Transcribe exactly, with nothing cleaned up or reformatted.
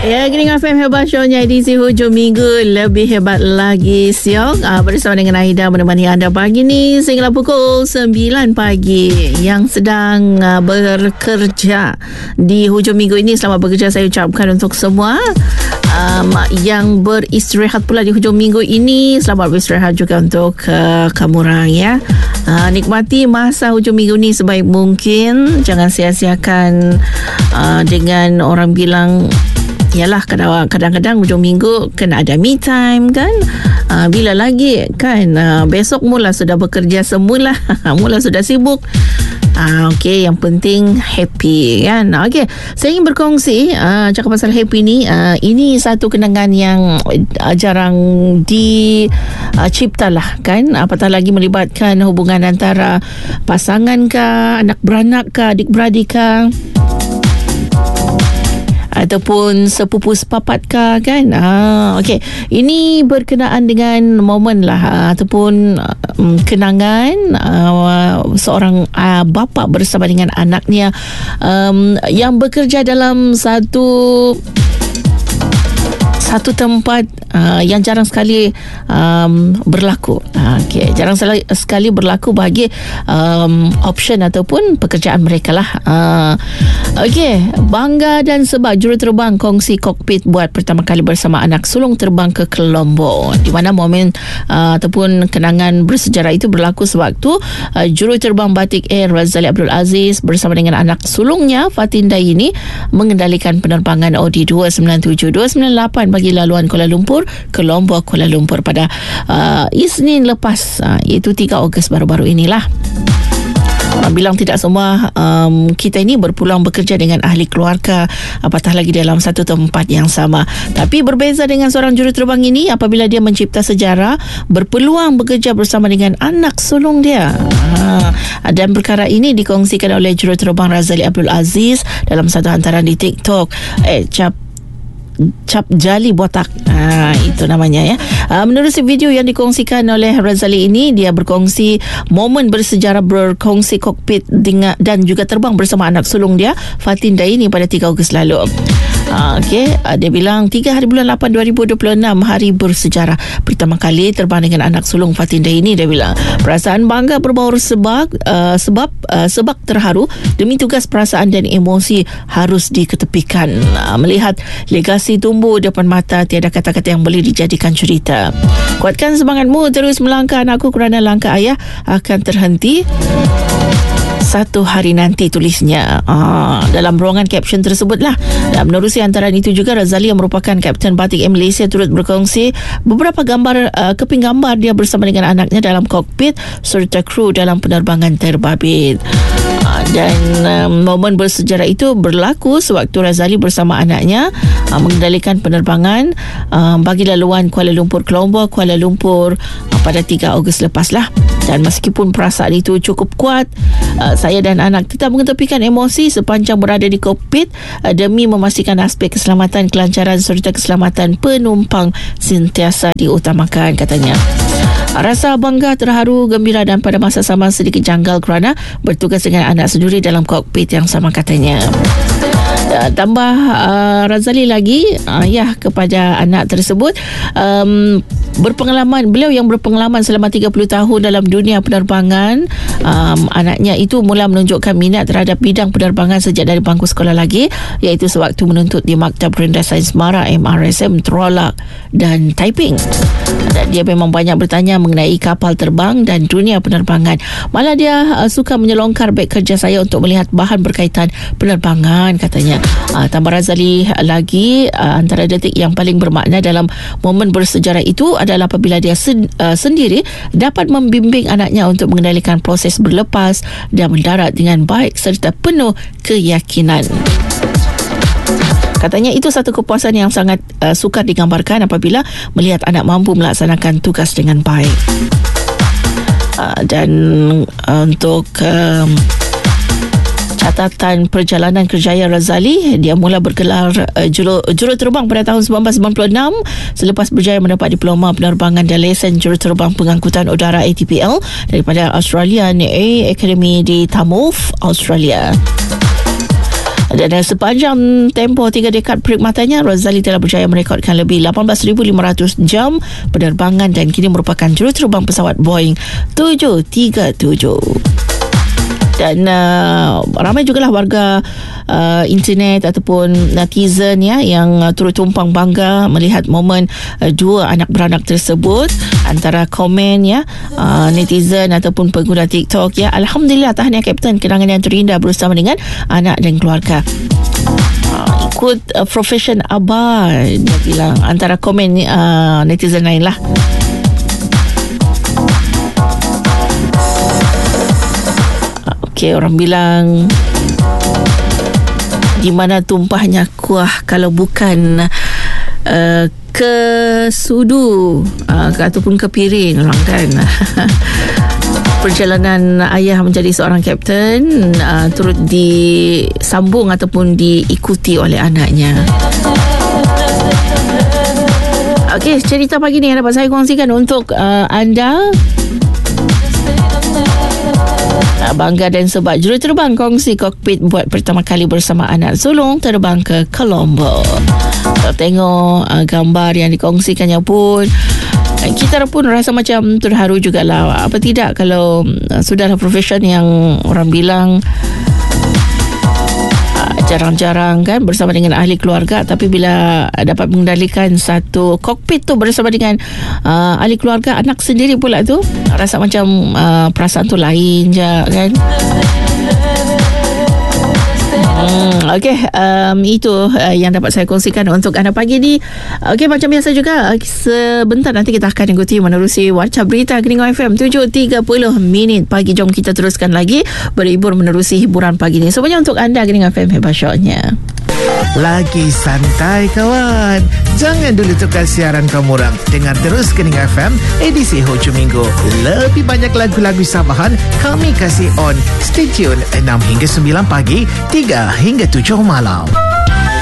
Ya, Green F M hebat shownya edisi hujung minggu lebih hebat lagi siok. Uh, bersama dengan Aida menemani anda pagi ni sehingga pukul sembilan pagi. Yang sedang uh, bekerja di hujung minggu ini, selamat bekerja saya ucapkan untuk semua. Um, yang beristirahat pula di hujung minggu ini, selamat beristirahat juga untuk uh, kamu orang ya. Uh, nikmati masa hujung minggu ni sebaik mungkin. Jangan sia-siakan uh, dengan orang bilang yalah, kadang-kadang hujung minggu kena ada me time kan. Uh, bila lagi kan uh, besok mula sudah bekerja semula. Mula sudah sibuk. Ah, Okey, yang penting happy kan. Okey, saya ingin berkongsi uh, cakap pasal happy ni. Uh, ini satu kenangan yang uh, jarang dicipta uh, lah kan. Apatah lagi melibatkan hubungan antara pasangan kah, anak beranak kah, adik-beradik kah, ataupun sepupu sepapat kah kan. Ah, Okey, ini berkenaan dengan momen lah uh, ataupun um, kenangan uh, seorang uh, bapa bersama dengan anaknya um, yang bekerja dalam satu satu tempat uh, yang jarang sekali um, berlaku. Okey, jarang sekali berlaku bagi um, option ataupun pekerjaan mereka lah. Uh, Okey, bangga dan sebab juruterbang kongsi kokpit buat pertama kali bersama anak sulung terbang ke Colombo, di mana momen uh, ataupun kenangan bersejarah itu berlaku sewaktu uh, juruterbang Batik Air Razali Abdul Aziz bersama dengan anak sulungnya Fatin Daini mengendalikan penerbangan O D dua sembilan tujuh dua sembilan lapan bagi laluan Kuala Lumpur ke Lombok, Kuala Lumpur pada uh, Isnin lepas, uh, iaitu tiga Ogos baru-baru inilah. Bilang tidak semua um, kita ini berpeluang bekerja dengan ahli keluarga, apatah lagi dalam satu tempat yang sama. Tapi berbeza dengan seorang juruterbang ini apabila dia mencipta sejarah berpeluang bekerja bersama dengan anak sulung dia. Ha, dan perkara ini dikongsikan oleh juruterbang Razali Abdul Aziz dalam satu hantaran di TikTok. Eh, cap Cap Jali Botak, ha, itu namanya ya. Ha, menerusi video yang dikongsikan oleh Razali ini, dia berkongsi momen bersejarah berkongsi kokpit dengan, dan juga terbang bersama anak sulung dia Fatin Daini pada tiga Ogos lalu. Ha, okay. ha, Dia bilang tiga hari bulan lapan dua ribu dua puluh enam, hari bersejarah pertama kali terbang dengan anak sulung Fatin Daini. Dia bilang perasaan bangga berbaur sebab uh, sebab uh, sebab terharu demi tugas perasaan dan emosi harus diketepikan. Uh, melihat legasi tumbuh depan mata, tiada kata-kata yang boleh dijadikan cerita. Kuatkan semangatmu, terus melangkah anakku, kerana langkah ayah akan terhenti satu hari nanti, tulisnya ah, dalam ruangan caption tersebutlah. Dan menerusi antara itu juga, Razali yang merupakan Kapten Batik Air Malaysia turut berkongsi beberapa gambar uh, keping gambar dia bersama dengan anaknya dalam kokpit serta kru dalam penerbangan terbabit. Dan um, momen bersejarah itu berlaku sewaktu Razali bersama anaknya uh, mengendalikan penerbangan uh, bagi laluan Kuala Lumpur ke Lombok, Kuala Lumpur uh, pada tiga Ogos lepas lah. Dan meskipun perasaan itu cukup kuat, uh, saya dan anak tetap mengetepikan emosi sepanjang berada di kokpit uh, demi memastikan aspek keselamatan, kelancaran serta keselamatan penumpang sentiasa diutamakan, katanya. Rasa bangga, terharu, gembira dan pada masa sama sedikit janggal kerana bertugas dengan anak sendiri dalam kokpit yang sama, katanya. Uh, tambah uh, Razali lagi uh, ya kepada anak tersebut, um, berpengalaman beliau yang berpengalaman selama tiga puluh tahun dalam dunia penerbangan. Um, anaknya itu mula menunjukkan minat terhadap bidang penerbangan sejak dari bangku sekolah lagi, iaitu sewaktu menuntut di Maktab Rendah Sains Mara M R S M Trawlak dan Typing. Dan dia memang banyak bertanya mengenai kapal terbang dan dunia penerbangan. Malah dia uh, suka menyelongkar beg kerja saya untuk melihat bahan berkaitan penerbangan, katanya. Uh, tambah Razali lagi, uh, antara detik yang paling bermakna dalam momen bersejarah itu adalah apabila dia sen, uh, sendiri dapat membimbing anaknya untuk mengendalikan proses berlepas dan mendarat dengan baik serta penuh keyakinan. Katanya itu satu kepuasan yang sangat uh, sukar digambarkan apabila melihat anak mampu melaksanakan tugas dengan baik. Uh, dan uh, untuk um, catatan perjalanan kerjaya Razali, dia mula bergelar uh, juru, juruterbang pada tahun seribu sembilan ratus sembilan puluh enam selepas berjaya mendapat diploma penerbangan dan lesen juruterbang pengangkutan udara A T P L daripada Australian Air Academy di Tamworth, Australia. Dan sepanjang tempoh tiga dekad perkhidmatannya, Razali telah berjaya merekodkan lebih lapan belas ribu lima ratus jam penerbangan dan kini merupakan juruterbang pesawat Boeing tujuh tiga tujuh. Dan uh, ramai jugalah warga uh, internet ataupun netizen ya yang uh, turut tumpang bangga melihat momen uh, dua anak beranak tersebut. Antara komen ya uh, netizen ataupun pengguna TikTok ya, alhamdulillah tahniah Kapten, kenangan yang terindah bersama dengan anak dan keluarga. Uh, ikut uh, profession abah, dia bilang, antara komen uh, netizen lain lah. Okay, orang bilang di mana tumpahnya kuah kalau bukan uh, ke sudu uh, ataupun ke piring orang kan. Perjalanan ayah menjadi seorang kapten uh, turut disambung ataupun diikuti oleh anaknya. Okey, cerita pagi ni yang dapat saya kongsikan untuk uh, anda. Bangga dan sebab juruterbang kongsi kokpit buat pertama kali bersama anak sulung terbang ke Colombo. Kalau tengok uh, gambar yang dikongsikannya pun, kita pun rasa macam terharu jugalah. Apa tidak kalau uh, sudahlah profesion yang orang bilang jarang-jarang kan bersama dengan ahli keluarga, tapi bila dapat mengendalikan satu kokpit tu bersama dengan uh, ahli keluarga, anak sendiri pula tu, rasa macam uh, perasaan tu lain je kan. Hmm, Okey, um, itu uh, yang dapat saya kongsikan untuk anda pagi ni. Okey, macam biasa juga, uh, sebentar nanti kita akan ikuti menerusi Warta Berita Geningau F M tujuh tiga puluh minit pagi. Jom kita teruskan lagi berhibur menerusi hiburan pagi ni. Semuanya untuk anda Geningau F M, hebat syoknya. Lagi santai kawan, jangan dulu tukar siaran kamu orang. Dengar terus Geningau F M edisi hujung minggu. Lebih banyak lagu-lagu Sabahan kami kasih on. Stay tune enam hingga sembilan pagi, tiga hingga tujuh malam.